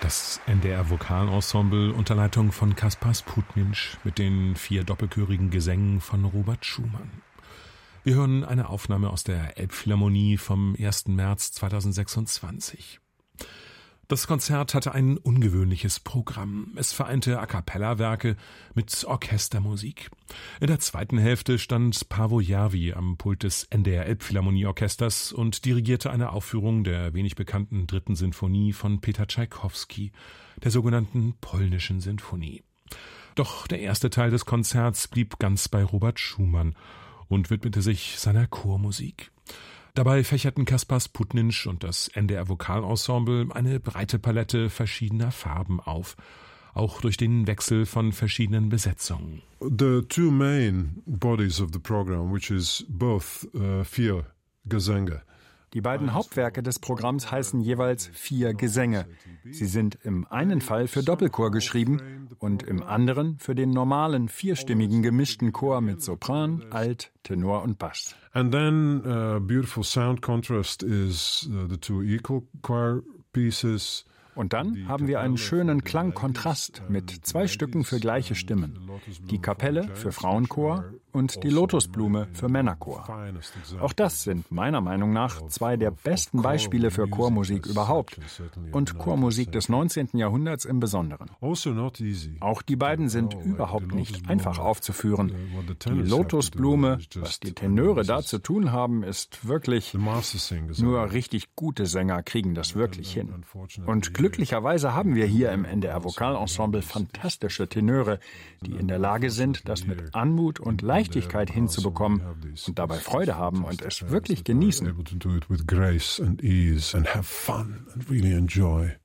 Das NDR Vokalensemble unter Leitung von Kaspar Sputnitsch mit den 4 doppelchörigen Gesängen von Robert Schumann. Wir hören eine Aufnahme aus der Elbphilharmonie vom 1. März 2026. Das Konzert hatte ein ungewöhnliches Programm. Es vereinte A-cappella-Werke mit Orchestermusik. In der zweiten Hälfte stand Paavo Järvi am Pult des NDR Elbphilharmonieorchesters und dirigierte eine Aufführung der wenig bekannten 3. Sinfonie von Peter Tschaikowski, der sogenannten polnischen Sinfonie. Doch der erste Teil des Konzerts blieb ganz bei Robert Schumann und widmete sich seiner Chormusik. Dabei fächerten Kaspar Sputnitsch und das NDR Vokalensemble eine breite Palette verschiedener Farben auf, auch durch den Wechsel von verschiedenen Besetzungen. The two main bodies of the program, which is both 4 Gesänge. Die beiden Hauptwerke des Programms heißen jeweils 4 Gesänge. Sie sind im einen Fall für Doppelchor geschrieben und im anderen für den normalen 4-stimmigen gemischten Chor mit Sopran, Alt, Tenor und Bass. And then beautiful sound contrast is the 2 equal choir pieces. Und dann haben wir einen schönen Klangkontrast mit 2 Stücken für gleiche Stimmen. Die Kapelle für Frauenchor und die Lotusblume für Männerchor. Auch das sind meiner Meinung nach 2 der besten Beispiele für Chormusik überhaupt und Chormusik des 19. Jahrhunderts im Besonderen. Auch die beiden sind überhaupt nicht einfach aufzuführen. Die Lotusblume, was die Tenöre da zu tun haben, ist wirklich... Nur richtig gute Sänger kriegen das wirklich hin. Und glücklicherweise haben wir hier im NDR Vokalensemble fantastische Tenöre, die in der Lage sind, das mit Anmut und Leichtigkeit hinzubekommen und dabei Freude haben und es wirklich genießen.